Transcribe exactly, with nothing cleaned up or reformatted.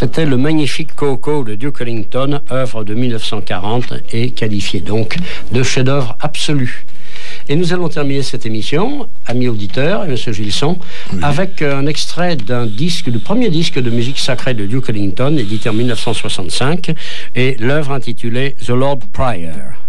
C'était le magnifique Coco de Duke Ellington, œuvre de mille neuf cent quarante et qualifié donc de chef-d'œuvre absolu. Et nous allons terminer cette émission, amis auditeurs et M. Gilson, oui. avec un extrait d'un disque, du premier disque de musique sacrée de Duke Ellington, édité en mille neuf cent soixante-cinq, et l'œuvre intitulée The Lord Prior.